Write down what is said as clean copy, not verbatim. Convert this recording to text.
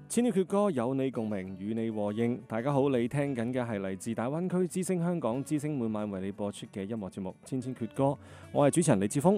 千禧闕歌有你共鳴，與你和應。大家好，你聽緊嘅係嚟自大灣區之聲香港之聲每晚為你播出嘅音樂節目《千禧闕歌》，我係主持人李志峰。